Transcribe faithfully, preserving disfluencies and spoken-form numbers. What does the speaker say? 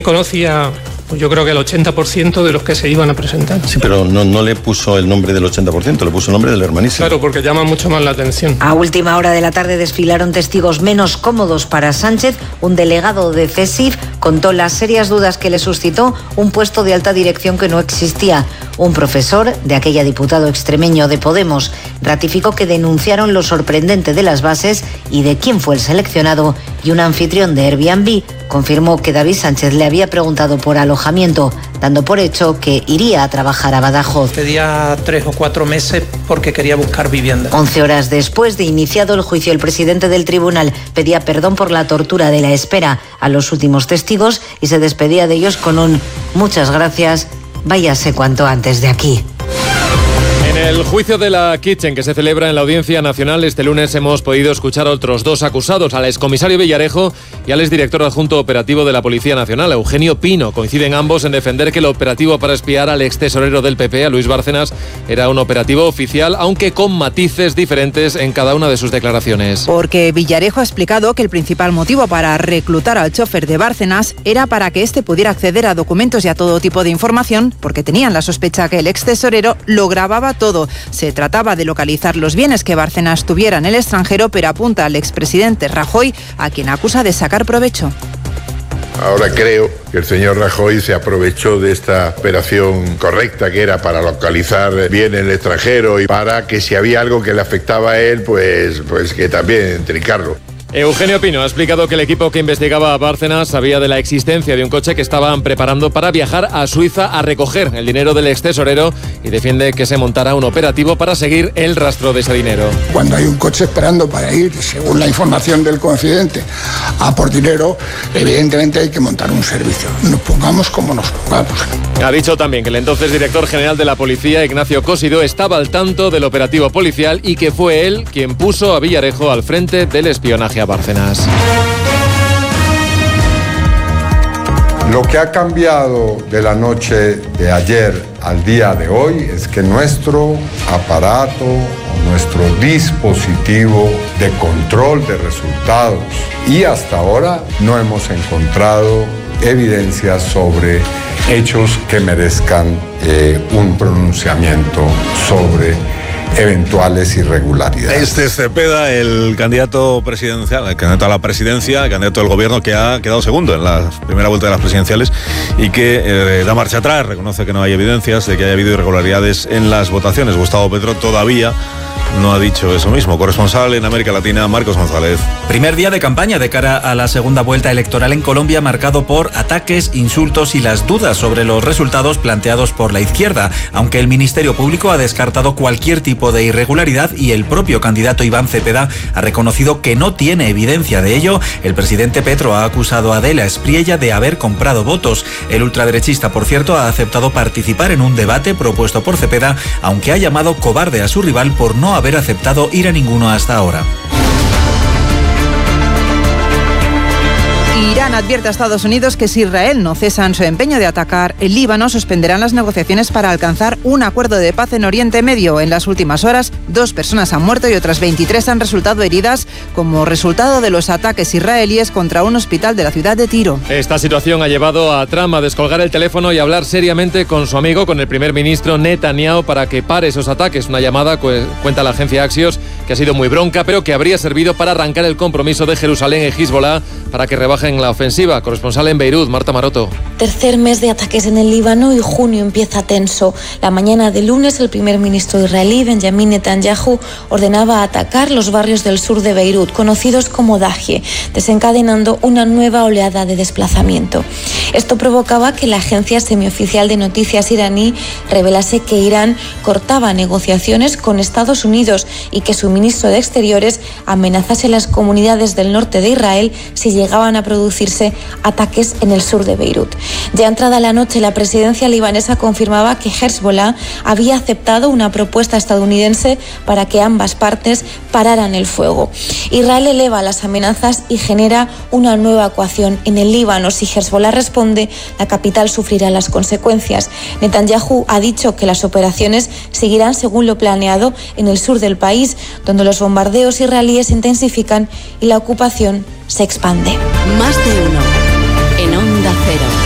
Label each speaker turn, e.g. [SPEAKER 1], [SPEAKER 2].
[SPEAKER 1] Conocía, pues yo creo que el ochenta por ciento de los que se iban a presentar.
[SPEAKER 2] Sí, pero no, no le puso el nombre del ochenta por ciento, le puso el nombre del hermanísimo.
[SPEAKER 1] Claro, porque llama mucho más la atención.
[SPEAKER 3] A última hora de la tarde desfilaron testigos menos cómodos para Sánchez. Un delegado de C E S I F contó las serias dudas que le suscitó un puesto de alta dirección que no existía. Un profesor de aquella diputado extremeño de Podemos ratificó que denunciaron lo sorprendente de las bases y de quién fue el seleccionado, y un anfitrión de Airbnb confirmó que David Sánchez le había preguntado por alojamiento, dando por hecho que iría a trabajar a Badajoz.
[SPEAKER 4] Pedía tres o cuatro meses porque quería buscar vivienda.
[SPEAKER 3] Once horas después de iniciado el juicio, el presidente del tribunal pedía perdón por la tortura de la espera a los últimos testigos y se despedía de ellos con un muchas gracias, váyase cuanto antes de aquí.
[SPEAKER 5] En el juicio de la Kitchen que se celebra en la Audiencia Nacional este lunes hemos podido escuchar a otros dos acusados, al excomisario Villarejo y al exdirector adjunto operativo de la Policía Nacional, Eugenio Pino. Coinciden ambos en defender que el operativo para espiar al extesorero del P P, a Luis Bárcenas, era un operativo oficial, aunque con matices diferentes en cada una de sus declaraciones.
[SPEAKER 6] Porque Villarejo ha explicado que el principal motivo para reclutar al chofer de Bárcenas era para que éste pudiera acceder a documentos y a todo tipo de información, porque tenían la sospecha que el extesorero lo grababa todo. Se trataba de localizar los bienes que Bárcenas tuviera en el extranjero, pero apunta al expresidente Rajoy, a quien acusa de sacar provecho.
[SPEAKER 7] Ahora creo que el señor Rajoy se aprovechó de esta operación correcta que era para localizar bien en el extranjero y para que si había algo que le afectaba a él, pues, pues que también trincarlo.
[SPEAKER 5] Eugenio Pino ha explicado que el equipo que investigaba a Bárcenas sabía de la existencia de un coche que estaban preparando para viajar a Suiza a recoger el dinero del extesorero y defiende que se montara un operativo para seguir el rastro de ese dinero.
[SPEAKER 8] Cuando hay un coche esperando para ir, según la información del confidente, a por dinero, evidentemente hay que montar un servicio. Nos pongamos como nos pongamos.
[SPEAKER 5] Ha dicho también que el entonces director general de la policía, Ignacio Cosidó, estaba al tanto del operativo policial y que fue él quien puso a Villarejo al frente del espionaje a Bárcenas.
[SPEAKER 9] Lo que ha cambiado de la noche de ayer al día de hoy es que nuestro aparato o nuestro dispositivo de control de resultados y hasta ahora no hemos encontrado evidencias sobre hechos que merezcan eh, un pronunciamiento sobre eventuales irregularidades.
[SPEAKER 10] Este es Cepeda, el candidato presidencial, el candidato a la presidencia, el candidato del gobierno que ha quedado segundo en la primera vuelta de las presidenciales y que eh, da marcha atrás, reconoce que no hay evidencias de que haya habido irregularidades en las votaciones. Gustavo Petro todavía no ha dicho eso mismo. Corresponsal en América Latina, Marcos González.
[SPEAKER 11] Primer día de campaña de cara a la segunda vuelta electoral en Colombia, marcado por ataques, insultos y las dudas sobre los resultados planteados por la izquierda, aunque el Ministerio Público ha descartado cualquier tipo de irregularidad y el propio candidato Iván Cepeda ha reconocido que no tiene evidencia de ello. El presidente Petro ha acusado a Adela Espriella de haber comprado votos. El ultraderechista, por cierto, ha aceptado participar en un debate propuesto por Cepeda, aunque ha llamado cobarde a su rival por no haber aceptado ir a ninguno hasta ahora.
[SPEAKER 6] Irán advierte a Estados Unidos que si Israel no cesa en su empeño de atacar el Líbano, suspenderán las negociaciones para alcanzar un acuerdo de paz en Oriente Medio. En las últimas horas, dos personas han muerto y otras veintitrés han resultado heridas como resultado de los ataques israelíes contra un hospital de la ciudad de Tiro.
[SPEAKER 5] Esta situación ha llevado a Trump a descolgar el teléfono y hablar seriamente con su amigo, con el primer ministro Netanyahu, para que pare esos ataques. Una llamada, cu- cuenta la agencia Axios, que ha sido muy bronca, pero que habría servido para arrancar el compromiso de Jerusalén y Hezbollah para que rebajen la ofensiva. Corresponsal en Beirut, Marta Maroto.
[SPEAKER 12] Tercer mes de ataques en el Líbano y junio empieza tenso. La mañana de lunes, el primer ministro israelí, Benjamin Netanyahu, ordenaba atacar los barrios del sur de Beirut, conocidos como Dahie, desencadenando una nueva oleada de desplazamiento. Esto provocaba que la agencia semioficial de noticias iraní revelase que Irán cortaba negociaciones con Estados Unidos y que su ministro de Exteriores amenazase a las comunidades del norte de Israel si llegaban a producirse ataques en el sur de Beirut. Ya entrada la noche, la presidencia libanesa confirmaba que Hezbollah había aceptado una propuesta estadounidense para que ambas partes pararan el fuego. Israel eleva las amenazas y genera una nueva ecuación en el Líbano. Si Hezbollah responde, la capital sufrirá las consecuencias. Netanyahu ha dicho que las operaciones seguirán según lo planeado en el sur del país, donde los bombardeos israelíes se intensifican y la ocupación se expande.
[SPEAKER 13] Más de uno en Onda Cero.